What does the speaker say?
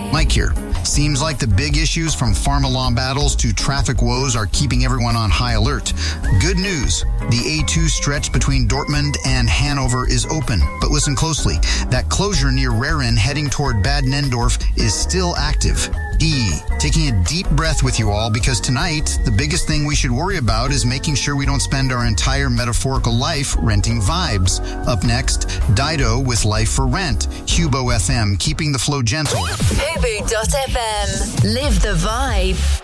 Mike here. Seems like the big issues from farm law battles to traffic woes are keeping everyone on high alert. Good news. The A2 stretch between Dortmund and Hanover is open. But listen closely. That closure near Rehren heading toward Bad Nendorf is still active. Taking a deep breath with you all, because tonight, the biggest thing we should worry about is making sure we don't spend our entire metaphorical life renting vibes. Up next, Dido with Life for Rent. Hubo FM, keeping the flow gentle. Hubu.fm. Live the vibe.